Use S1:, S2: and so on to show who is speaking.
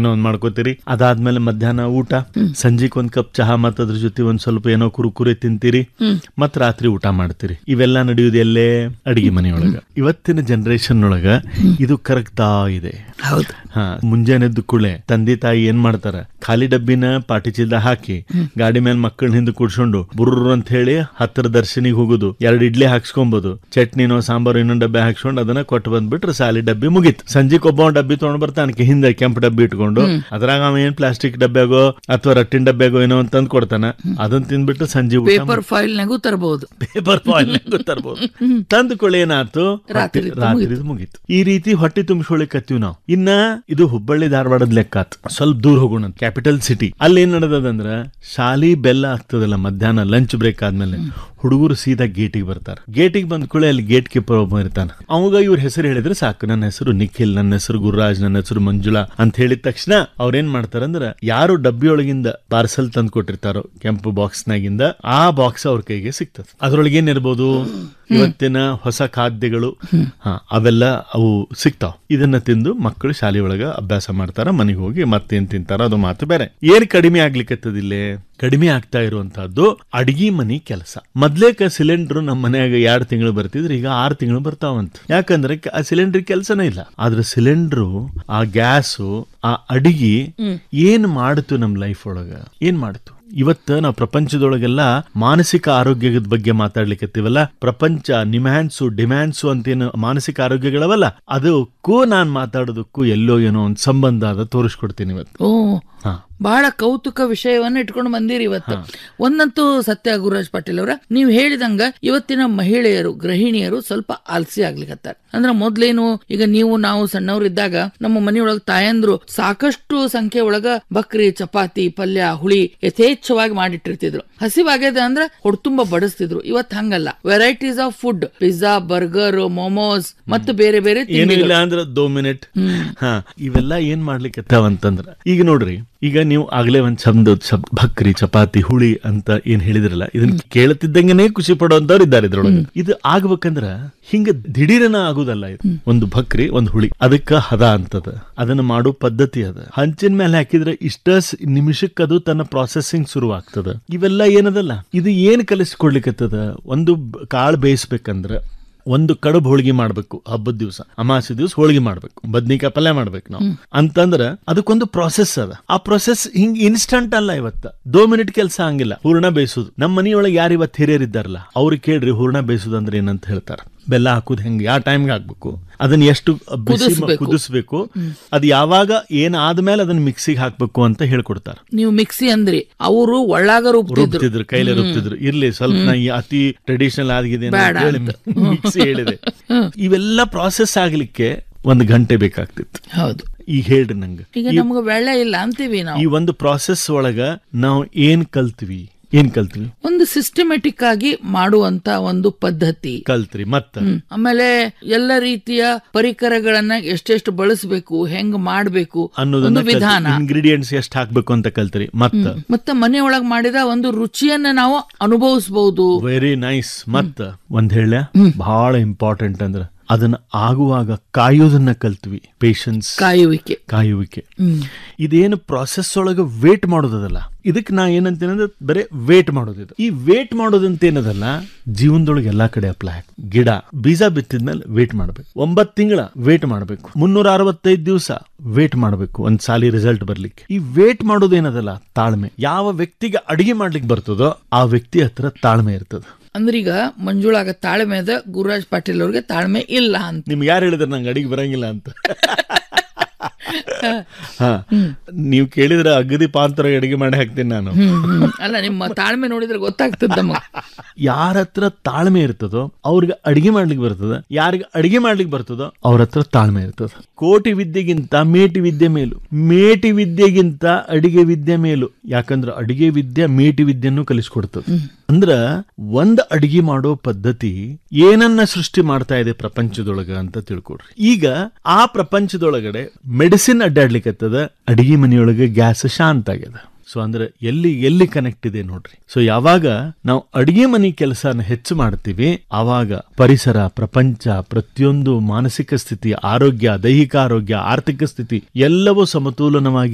S1: ಏನೋ ಒಂದ್ ಮಾಡ್ಕೋತೀರಿ. ಅದಾದ್ಮೇಲೆ ಮಧ್ಯಾಹ್ನ ಊಟ, ಸಂಜೆಕ್ ಒಂದ್ ಕಪ್ ಚಹಾ ಮತ್ತ ಅದ್ರ ಜೊತೆ ಒಂದ್ ಸ್ವಲ್ಪ ಏನೋ ಕುರುಕುರೆ ತಿಂತೀರಿ, ಮತ್ ರಾತ್ರಿ ಊಟ ಮಾಡ್ತೀರಿ. ಇವೆಲ್ಲ ನಡೆಯುವುದು ಎಲ್ಲೇ? ಅಡಿಗೆ ಮನೆಯೊಳಗ. ಇವತ್ತಿನ ಜನರೇಷನ್ ಒಳಗ ಇದು ಕರಗ್ತಾ ಇದೆ. ಮುಂಜಾನೆದ್ದು ಕೂಡಲೇ ತಂದೆ ತಾಯಿ ಏನ್ ಮಾಡ್ತಾರ, ಖಾಲಿ ಡಬ್ಬಿನ ಪಾಟಿ ಚೀಲ ಹಾಕಿ ಗಾಡಿ ಮೇಲೆ ಮಕ್ಕಳನ್ನ ಹಿಂದೆ ಕೂಡ್ಸ್ಕೊಂಡು ಬುರ್ರ ಅಂತ ಹೇಳಿ ಹತ್ತರ ದರ್ಶನಿಗೆ ಹೋಗುದು, 2 ಇಡ್ಲಿ ಹಾಕ್ಸ್ಕೊಂಬೋದು, ಚಟ್ನಿನೋ ಸಾಂಬಾರು ಇನ್ನೊಂದು ಡಬ್ಬಿ ಹಾಕ್ಸ್ಕೊಂಡು ಅದನ್ನ ಕೊಟ್ಟು ಬಂದ್ಬಿಟ್ರೆ ಸಾಲಿ ಡಬ್ಬಿ ಮುಗಿತು. ಸಂಜೆಗೆ ಒಬ್ಬ ಡಬ್ಬಿ ತಗೊಂಡ್ ಬರ್ತಾನೆ ಹಿಂದೆ ಕೆಂಪು ಡಬ್ಬಿ ಇಟ್ಕೊಂಡು, ಅದ್ರಾಗ ಅವ ಏನ್ ಪ್ಲಾಸ್ಟಿಕ್ ಡಬ್ಬಿಯಾಗೋ ಅಥವಾ ರಟ್ಟಿನ ಡಬ್ಬಿಯಾಗೋ ಏನೋ ಅಂತ ತಂದು ಕೊಡ್ತಾನ. ಅದನ್ನ ತಿಂದ್ಬಿಟ್ಟು ಸಂಜೆ
S2: ಪೇಪರ್ ಫಾಯಿಲ್ ನಾಗೂ ತರಬಹುದು,
S1: ತಂದುಕೊಳ್ಳಿ ಏನಾಯ್ತು, ರಾತ್ರಿ ಮುಗೀತು. ಈ ರೀತಿ ಹೊಟ್ಟೆ ತುಂಬಿಸ್ಕೊಳಿಕತ್ತೀವಿ ನಾವು. ಇನ್ನ ಇದು ಹುಬ್ಬಳ್ಳಿ ಧಾರವಾಡದ ಲೆಕ್ಕ ಆತು. ಸ್ವಲ್ಪ ದೂರ ಹೋಗೋಣ, ಕ್ಯಾಪಿಟಲ್ ಸಿಟಿ. ಅಲ್ಲಿ ಏನ್ ನಡೆದದಂದ್ರ, ಶಾಲಿ ಬೆಲ್ಲ ಆಗ್ತದಲ್ಲ ಮಧ್ಯಾಹ್ನ ಲಂಚ್ ಬ್ರೇಕ್ ಆದ್ಮೇಲೆ ಹುಡುಗರು ಸೀದಾ ಗೇಟಿಗೆ ಬರ್ತಾರ. ಗೇಟಿಗೆ ಬಂದ ಕೂಡಲೇ ಅಲ್ಲಿ ಗೇಟ್ ಕೀಪರ್ ಒಬ್ಬ ಇರ್ತಾನ. ಅವಾಗ ಇವ್ರ ಹೆಸರು ಹೇಳಿದ್ರೆ ಸಾಕು, ನನ್ನ ಹೆಸರು ನಿಖಿಲ್, ನನ್ನ ಹೆಸರು ಗುರುರಾಜ್, ನನ್ನ ಹೆಸರು ಮಂಜುಳಾ ಅಂತ ಹೇಳಿದ ತಕ್ಷಣ ಅವ್ರೇನ್ ಮಾಡ್ತಾರಂದ್ರ, ಯಾರು ಡಬ್ಬಿಯೊಳಗಿಂದ ಪಾರ್ಸಲ್ ತಂದು ಕೊಟ್ಟಿರ್ತಾರೋ ಕೆಂಪು ಬಾಕ್ಸ್ ನಾಗಿಂದ, ಆ ಬಾಕ್ಸ್ ಅವ್ರ ಕೈಗೆ ಸಿಗ್ತದೆ. ಅದ್ರೊಳಗೆ ಏನಿರ್ಬೋದು, ಇವತ್ತಿನ ಹೊಸ ಖಾದ್ಯಗಳು, ಅವೆಲ್ಲ ಅವು ಸಿಗ್ತಾವ. ಇದನ್ನ ತಿಂದು ಮಕ್ಕಳು ಶಾಲೆಯೊಳಗ ಅಭ್ಯಾಸ ಮಾಡ್ತಾರ, ಮನೆಗೆ ಹೋಗಿ ಮತ್ತೇನ್ ತಿಂತಾರ ಅದು ಮಾತು ಬೇರೆ. ಏನ್ ಕಡಿಮೆ ಆಗ್ಲಿಕ್ಕತ್ತದಿಲ್ಲೇ? ಕಡಿಮೆ ಆಗ್ತಾ ಇರುವಂತಹದ್ದು ಅಡಿಗೆ ಮನಿ ಕೆಲಸ. ಮೊದ್ಲೇಕ ಸಿಲಿಂಡರ್ ನಮ್ಮ ಮನ್ಯಾಗ 2 ತಿಂಗಳು ಬರ್ತಿದ್ರೆ ಈಗ 6 ತಿಂಗಳು ಬರ್ತಾವಂತ. ಯಾಕಂದ್ರೆ ಆ ಸಿಲಿಂಡರ್ ಕೆಲಸನೇ ಇಲ್ಲ. ಆದ್ರೆ ಸಿಲಿಂಡರ್, ಆ ಗ್ಯಾಸು, ಆ ಅಡಿಗೆ ಏನ್ ಮಾಡ್ತು ನಮ್ ಲೈಫ್ ಒಳಗ, ಏನ್ ಮಾಡ್ತು? ಇವತ್ತು ನಾವು ಪ್ರಪಂಚದೊಳಗೆಲ್ಲ ಮಾನಸಿಕ ಆರೋಗ್ಯದ ಬಗ್ಗೆ ಮಾತಾಡ್ಲಿಕ್ಕತ್ತೀವಲ್ಲ, ಪ್ರಪಂಚ ನಿಮ್ಯಾನ್ಸು ಡಿಮ್ಯಾನ್ಸು ಅಂತೇನು ಮಾನಸಿಕ ಆರೋಗ್ಯಗಳವಲ್ಲ, ಅದಕ್ಕೂ ನಾನ್ ಮಾತಾಡೋದಕ್ಕೂ ಎಲ್ಲೋ ಏನೋ ಒಂದು ಸಂಬಂಧ ಅದ ತೋರಿಸ್ಕೊಡ್ತೀನಿ ಇವತ್ತು.
S2: ಬಹಳ ಕೌತುಕ ವಿಷಯವನ್ನ ಇಟ್ಕೊಂಡು ಬಂದಿರಿ ಇವತ್ತು. ಒಂದಂತೂ ಸತ್ಯ ಗುರುರಾಜ್ ಪಾಟೀಲ್ ಅವರ, ನೀವು ಹೇಳಿದಂಗ ಇವತ್ತಿನ ಮಹಿಳೆಯರು, ಗೃಹಿಣಿಯರು ಸ್ವಲ್ಪ ಆಲ್ಸಿ ಆಗ್ಲಿಕತ್ತಾರ. ಅಂದ್ರ ಮೊದ್ಲೇನು, ಈಗ ನೀವು ನಾವು ಸಣ್ಣವ್ರಿದ್ದಾಗ ನಮ್ಮ ಮನೆಯೊಳಗ ತಾಯಂದ್ರು ಸಾಕಷ್ಟು ಸಂಖ್ಯೆ ಒಳಗ ಬಕ್ರಿ, ಚಪಾತಿ, ಪಲ್ಯ, ಹುಳಿ ಯಥೇಚ್ಛವಾಗಿ ಮಾಡಿಟ್ಟಿರ್ತಿದ್ರು. ಹಸಿವಾಗ್ಯದ ಅಂದ್ರ ಹೊಡ್ತುಂಬ ಬಡಿಸ್ತಿದ್ರು. ಇವತ್ತು ಹಂಗಲ್ಲ, varieties of food, pizza, burger, momos ಮತ್ತು ಬೇರೆ ಬೇರೆ
S1: ಏನಿಲ್ಲ ಅಂದ್ರೆ 2 ಮಿನಿಟ್ ಇವೆಲ್ಲ ಏನ್ ಮಾಡ್ಲಿಕ್ಕತ್ತಾವಂತಂದ್ರ, ಈಗ ನೋಡ್ರಿ, ಈಗ ನೀವು ಆಗ್ಲೇ ಒಂದ್ ಭಕ್ರಿ, ಚಪಾತಿ, ಹುಳಿ ಅಂತ ಏನ್ ಹೇಳಿದ್ರಲ್ಲ, ಇದನ್ನ ಕೇಳುತ್ತಿದ್ದಂಗೆನೆ ಖುಷಿ ಪಡುವಂತವ್ರು ಇದ್ದಾರೆ ಇದ್ರೊಳಗೆ. ಇದು ಆಗ್ಬೇಕಂದ್ರ ಹಿಂಗ ದಿಢೀರನ ಆಗುದಲ್ಲ. ಇದು ಒಂದು ಭಕ್ರಿ, ಒಂದು ಹುಳಿ, ಅದಕ್ಕ ಹದ ಅಂತದ, ಅದನ್ನ ಮಾಡೋ ಪದ್ಧತಿ ಅದ. ಹಂಚಿನ ಮೇಲೆ ಹಾಕಿದ್ರೆ ಇಷ್ಟ ನಿಮಿಷಕ್ಕದು ತನ್ನ ಪ್ರಾಸೆಸಿಂಗ್ ಶುರು ಆಗ್ತದ. ಇವೆಲ್ಲ ಏನದಲ್ಲ, ಇದು ಏನ್ ಕಲಿಸ್ಕೊಡ್ಲಿಕ್ಕತ್ತದ? ಒಂದು ಕಾಳು ಬೇಯಿಸ್ಬೇಕಂದ್ರ ಒಂದು ಕಡುಬು ಹೋಳಿಗೆ ಮಾಡ್ಬೇಕು, ಹಬ್ಬದ ದಿವಸ, ಅಮಾವಾಸ್ಯೆ ದಿವಸ ಹೋಳಿಗೆ ಮಾಡ್ಬೇಕು, ಬದ್ನಿಕಾಯಿ ಪಲ್ಯ ಮಾಡ್ಬೇಕು ನಾವು ಅಂತಂದ್ರ ಅದಕ್ಕೊಂದು ಪ್ರೊಸೆಸ್ ಅದ. ಆ ಪ್ರೊಸೆಸ್ ಹಿಂಗ್ ಇನ್ಸ್ಟಂಟ್ ಅಲ್ಲ. ಇವತ್ತ 2 ಮಿನಿಟ್ ಕೆಲಸ ಹಂಗಿಲ್ಲ. ಹೂರ್ಣ ಬೇಯಿಸೋದು, ನಮ್ಮ ಮನೆಯೊಳಗೆ ಯಾರು ಇವತ್ತು ಹಿರಿಯರಿದ್ದಾರಲ್ಲ ಅವ್ರಿಗೆ ಕೇಳ್ರಿ, ಹೂರ್ಣ ಬೇಯಿಸೋದು ಅಂದ್ರೆ ಏನಂತ ಹೇಳ್ತಾರ. ಬೆಲ್ಲ ಹಾಕುದು ಹೆಂಗೆ, ಯಾವ ಟೈಮ್ಗೆ ಹಾಕ್ಬೇಕು, ಅದನ್ನ ಎಷ್ಟು ಕುದಿಸ್ಬೇಕು, ಅದು ಯಾವಾಗ ಏನಾದ್ಮೇಲೆ ಅದನ್ನ ಮಿಕ್ಸಿಗೆ ಹಾಕ್ಬೇಕು ಅಂತ ಹೇಳ್ಕೊಡ್ತಾರ.
S2: ನೀವು ಮಿಕ್ಸಿ ಅಂದ್ರಿ, ಅವರು ಒಳ್ಳಾಗ
S1: ರುಬ್ತಿದ್ರು, ಕೈಲೇ ರುಬ್ತಿದ್ರು. ಇರ್ಲಿ ಸ್ವಲ್ಪ ನಾ ಅತಿ ಟ್ರೆಡಿಷನಲ್ ಆಗಿದೆ ಮಿಕ್ಸಿ ಹೇಳಿದೆ. ಇವೆಲ್ಲ ಪ್ರಾಸೆಸ್ ಆಗ್ಲಿಕ್ಕೆ 1 ಗಂಟೆ ಬೇಕಾಗ್ತಿತ್ತು.
S2: ಹೌದು.
S1: ಈಗ ಹೇಳ್ರಿ ನಂಗೆ,
S2: ಈಗ ನಮ್ಗೆ ಬೆಳ್ಳ ಇಲ್ಲ ಅಂತೀವಿ ನಾವು.
S1: ಈ ಒಂದು ಪ್ರಾಸೆಸ್ ಒಳಗ ನಾವು ಏನ್ ಕಲ್ತೀವಿ?
S2: ಒಂದು ಸಿಸ್ಟಮೆಟಿಕ್ ಆಗಿ ಮಾಡುವಂತ ಒಂದು ಪದ್ಧತಿ
S1: ಕಲ್ತ್ರಿ. ಮತ್ತ
S2: ಆಮೇಲೆ ಎಲ್ಲ ರೀತಿಯ ಪರಿಕರಗಳನ್ನ ಎಷ್ಟೆಷ್ಟು ಬಳಸಬೇಕು, ಹೆಂಗ್ ಮಾಡ್ಬೇಕು ಅನ್ನೋದನ್ನ ವಿಧಾನ,
S1: ಇಂಗ್ರೀಡಿಯೆಂಟ್ಸ್ ಎಷ್ಟು ಹಾಕ್ಬೇಕು ಅಂತ ಕಲ್ತ್ರಿ.
S2: ಮತ್ತೆ ಮನೆಯೊಳಗ್ ಮಾಡಿದ ಒಂದು ರುಚಿಯನ್ನ ನಾವು ಅನುಭವಿಸಬಹುದು.
S1: Very nice. ಮತ್ತ ಒಂದ್ ಹೇಳ, ಬಹಳ ಇಂಪಾರ್ಟೆಂಟ್ ಅಂದ್ರ ಅದನ್ನ ಆಗುವಾಗ ಕಾಯೋದನ್ನ ಕಲ್ತ್ವಿ. ಪೇಷನ್ಸ್, ಕಾಯುವಿಕೆ. ಇದೇನು ಪ್ರಾಸೆಸ್ ಒಳಗ ವೇಟ್ ಮಾಡೋದಲ್ಲ, ಇದಕ್ಕೆ ನಾ ಏನಂತೀನಿ ಅಂದ್ರೆ ಬರೀ ವೇಟ್ ಮಾಡೋದಿದೆ. ಈ ವೇಟ್ ಮಾಡೋದಂತ ಏನದಲ್ಲ, ಜೀವನದೊಳಗೆ ಎಲ್ಲಾ ಕಡೆ ಅಪ್ಲೈ. ಗಿಡ ಬೀಜ ಬಿತ್ತಿದ್ಮೇಲೆ ವೇಟ್ ಮಾಡ್ಬೇಕು, 9 ತಿಂಗಳ ವೇಟ್ ಮಾಡ್ಬೇಕು, 365 ದಿವಸ ವೇಟ್ ಮಾಡ್ಬೇಕು ಒಂದ್ ಸಾಲಿ ರಿಸಲ್ಟ್ ಬರ್ಲಿಕ್ಕೆ. ಈ ವೇಟ್ ಮಾಡೋದೇನದಲ್ಲ ತಾಳ್ಮೆ. ಯಾವ ವ್ಯಕ್ತಿಗೆ ಅಡಿಗೆ ಮಾಡ್ಲಿಕ್ಕೆ ಬರ್ತದೋ ಆ ವ್ಯಕ್ತಿ ಹತ್ರ ತಾಳ್ಮೆ ಇರ್ತದ.
S2: ಅಂದ್ರೀಗ ಮಂಜುಳಾಗ ತಾಳ್ಮೆ ಅದ, ಗುರುರಾಜ್ ಪಾಟೀಲ್ ಅವ್ರಿಗೆ ತಾಳ್ಮೆ ಇಲ್ಲ ಅಂತ.
S1: ನಿಮ್ಗೆ ಯಾರು ಹೇಳಿದ್ರೆ ನಂಗೆ ಅಡಿಗೆ ಬರಂಗಿಲ್ಲ ಅಂತ? ನೀವು ಕೇಳಿದ್ರೆ ಅಗದಿ ಪಾತ್ರ ಅಡಿಗೆ ಮಾಡಿ ಹಾಕ್ತೀನಿ ನಾನು.
S2: ಅಲ್ಲ, ನಿಮ್ಮ ತಾಳ್ಮೆ ನೋಡಿದ್ರೆ ಗೊತ್ತಾಗ್ತದ.
S1: ಯಾರ ಹತ್ರ ತಾಳ್ಮೆ ಇರ್ತದೋ ಅವ್ರಿಗೆ ಅಡಿಗೆ ಮಾಡ್ಲಿಕ್ಕೆ ಬರ್ತದ, ಯಾರಿಗೆ ಅಡಿಗೆ ಮಾಡ್ಲಿಕ್ಕೆ ಬರ್ತದೋ ಅವ್ರ ಹತ್ರ ತಾಳ್ಮೆ ಇರ್ತದ. ಕೋಟಿ ವಿದ್ಯೆಗಿಂತ ಮೇಟಿ ವಿದ್ಯೆ ಮೇಲು, ಮೇಟಿ ವಿದ್ಯೆಗಿಂತ ಅಡಿಗೆ ವಿದ್ಯೆ ಮೇಲು. ಯಾಕಂದ್ರೆ ಅಡಿಗೆ ವಿದ್ಯೆ ಮೇಟಿ ವಿದ್ಯೆಯನ್ನು ಕಲಿಸ್ಕೊಡ್ತದ. ಅಂದ್ರ ಒಂದ್ ಅಡಿಗೆ ಮಾಡೋ ಪದ್ಧತಿ ಏನನ್ನ ಸೃಷ್ಟಿ ಮಾಡ್ತಾ ಇದೆ ಪ್ರಪಂಚದೊಳಗ ಅಂತ ತಿಳ್ಕೊಡ್ರಿ. ಈಗ ಆ ಪ್ರಪಂಚದೊಳಗಡೆ ಮೆಡಿಸಿನ್ ಅಡ್ಡಾಡ್ಲಿಕ್ಕತ್ತದ, ಅಡಿಗೆ ಮನೆಯೊಳಗೆ ಗ್ಯಾಸ್ ಶಾಂತ ಆಗ್ಯದ. ಸೊ ಅಂದ್ರೆ ಎಲ್ಲಿ ಕನೆಕ್ಟ್ ಇದೆ ನೋಡ್ರಿ. ಸೊ ಯಾವಾಗ ನಾವು ಅಡಿಗೆ ಮನೆ ಕೆಲಸನ ಹೆಚ್ಚು ಮಾಡ್ತೀವಿ, ಆವಾಗ ಪರಿಸರ, ಪ್ರಪಂಚ, ಪ್ರತಿಯೊಂದು ಮಾನಸಿಕ ಸ್ಥಿತಿ, ಆರೋಗ್ಯ, ದೈಹಿಕ ಆರೋಗ್ಯ, ಆರ್ಥಿಕ ಸ್ಥಿತಿ ಎಲ್ಲವೂ ಸಮತೋಲನವಾಗಿ